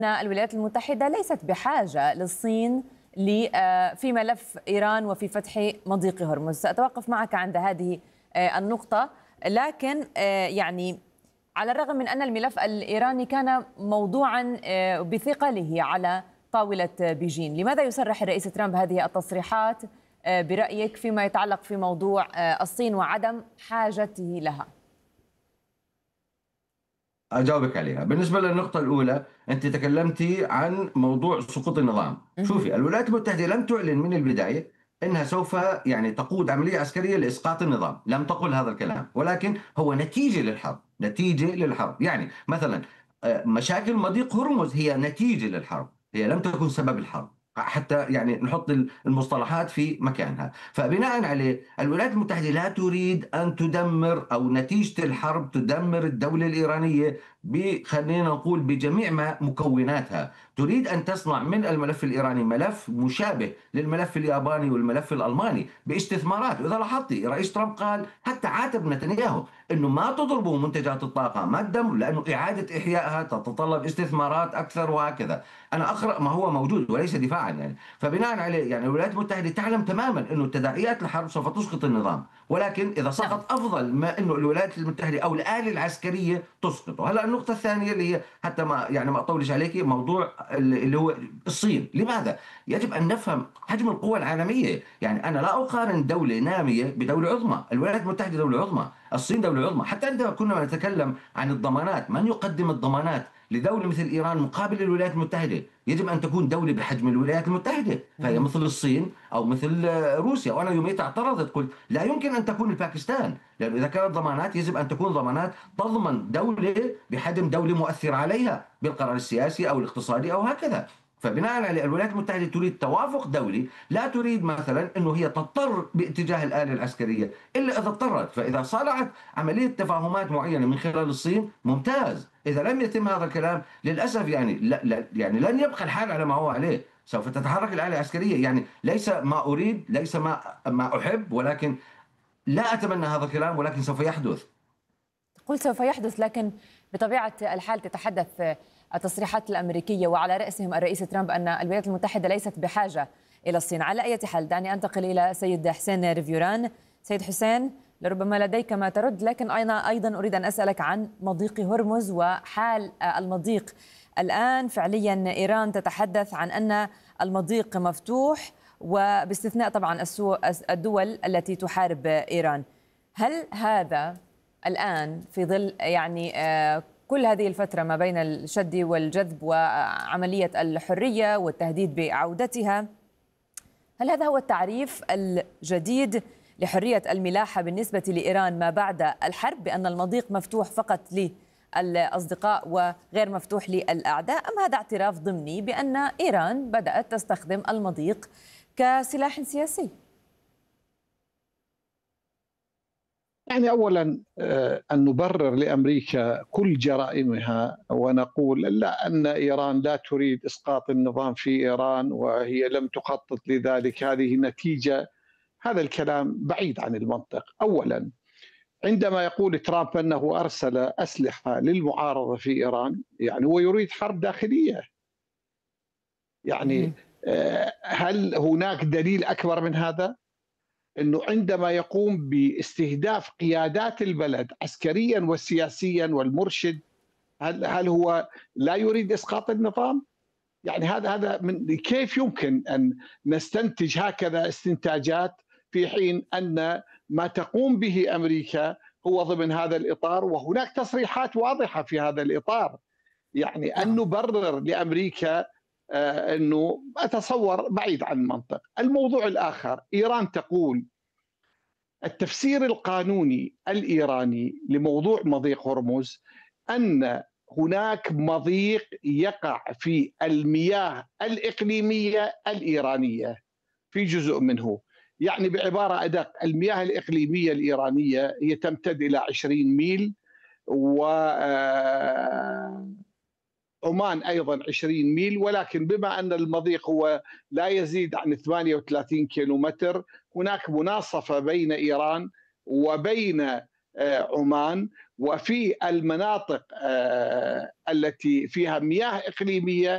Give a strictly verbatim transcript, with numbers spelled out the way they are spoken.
الولايات المتحدة ليست بحاجة للصين في ملف إيران وفي فتح مضيق هرمز. سأتوقف معك عند هذه النقطة، لكن يعني على الرغم من أن الملف الإيراني كان موضوعا بثقله على طاولة بيجين، لماذا يصرح الرئيس ترامب هذه التصريحات برأيك فيما يتعلق في موضوع الصين وعدم حاجته لها؟ أجاوبك عليها. بالنسبة للنقطة الأولى، أنت تكلمتي عن موضوع سقوط النظام. شوفي، الولايات المتحدة لم تعلن من البداية أنها سوف يعني تقود عملية عسكرية لإسقاط النظام، لم تقل هذا الكلام، ولكن هو نتيجة للحرب، نتيجة للحرب. يعني مثلا مشاكل مضيق هرمز هي نتيجة للحرب، هي لم تكن سبب الحرب، حتى يعني نحط المصطلحات في مكانها. فبناء عليه الولايات المتحدة لا تريد أن تدمر، أو نتيجة الحرب تدمر الدولة الإيرانية، خلينا نقول بجميع ما مكوناتها. تريد أن تصنع من الملف الإيراني ملف مشابه للملف الياباني والملف الألماني باستثمارات. وإذا لاحظتي رئيس ترامب قال، حتى عاتب نتنياهو أنه ما تضربوا منتجات الطاقة، ما تدمروا، لأنه إعادة إحيائها تتطلب استثمارات أكثر وهكذا. أنا أقرأ ما هو موجود وليس دفاعا يعني. فبناء عليه يعني الولايات المتحدة تعلم تماما أنه تداعيات الحرب سوف تسقط النظام، ولكن إذا سقط أفضل ما أنه الولايات المتحدة أو الآلة العسكرية تسقطه. هلا النقطة الثانية اللي هي حتى ما يعني ما أطولش عليك، موضوع اللي هو الصين. لماذا؟ يجب أن نفهم حجم القوى العالمية. يعني أنا لا أقارن دولة نامية بدولة عظمى. الولايات المتحدة دولة عظمى، الصين دولة عظمى. حتى عندما كنا نتكلم عن الضمانات، من يقدم الضمانات لدولة مثل إيران مقابل الولايات المتحدة؟ يجب أن تكون دولة بحجم الولايات المتحدة، فهي مثل الصين أو مثل روسيا. وأنا يوميتها اعترضت، قلت لا يمكن أن تكون الباكستان، لأنه إذا كانت ضمانات يجب أن تكون ضمانات تضمن دولة بحجم دولة مؤثرة عليها بالقرار السياسي أو الاقتصادي أو هكذا. فبناء على الولايات المتحدة تريد توافق دولي، لا تريد مثلا أنه هي تضطر باتجاه الآلة العسكرية إلا إذا اضطرت. فإذا صنعت عملية تفاهمات معينة من خلال الصين ممتاز. إذا لم يتم هذا الكلام للأسف يعني لا لا يعني لن يبقى الحال على ما هو عليه، سوف تتحرك الآلة العسكرية. يعني ليس ما أريد، ليس ما ما أحب، ولكن لا أتمنى هذا الكلام، ولكن سوف يحدث. قلت سوف يحدث، لكن بطبيعة الحال تتحدث التصريحات الأمريكية وعلى رأسهم الرئيس ترامب أن الولايات المتحدة ليست بحاجة إلى الصين. على أي حال دعني أنتقل إلى سيد حسين ريفيوران. سيد حسين، لربما لديك ما ترد، لكن أنا أيضا أريد أن أسألك عن مضيق هرمز وحال المضيق الآن. فعليا إيران تتحدث عن أن المضيق مفتوح، وباستثناء طبعا الدول التي تحارب إيران. هل هذا الآن في ظل يعني كل هذه الفترة ما بين الشد والجذب وعملية الحرية والتهديد بعودتها، هل هذا هو التعريف الجديد لحرية الملاحة بالنسبة لإيران ما بعد الحرب، بأن المضيق مفتوح فقط للأصدقاء وغير مفتوح للأعداء، أم هذا اعتراف ضمني بأن إيران بدأت تستخدم المضيق كسلاح سياسي؟ يعني أولا أن نبرر لأمريكا كل جرائمها ونقول لا، أن إيران لا تريد إسقاط النظام في إيران وهي لم تخطط لذلك، هذه نتيجة، هذا الكلام بعيد عن المنطق. أولا عندما يقول ترامب أنه أرسل أسلحة للمعارضة في إيران، يعني هو يريد حرب داخلية. يعني هل هناك دليل أكبر من هذا؟ أنه عندما يقوم باستهداف قيادات البلد عسكريا وسياسيا والمرشد، هل هل هو لا يريد إسقاط النظام؟ يعني هذا هذا من كيف يمكن أن نستنتج هكذا استنتاجات في حين أن ما تقوم به أمريكا هو ضمن هذا الإطار، وهناك تصريحات واضحة في هذا الإطار. يعني أن نبرر لأمريكا آه أنه أتصور بعيد عن المنطق. الموضوع الآخر، إيران تقول التفسير القانوني الإيراني لموضوع مضيق هرمز أن هناك مضيق يقع في المياه الإقليمية الإيرانية في جزء منه. يعني بعبارة أدق، المياه الإقليمية الإيرانية هي تمتد إلى عشرين ميل، و عمان أيضا عشرين ميل، ولكن بما أن المضيق هو لا يزيد عن ثمانية وثلاثين كيلومتر، هناك مناصفة بين إيران وبين عمان. وفي المناطق التي فيها مياه إقليمية